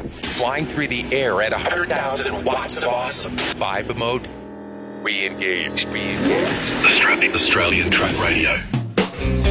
Flying through the air at 100,000 watts of awesome. Vibe mode. Re-engage. Australian Track Radio.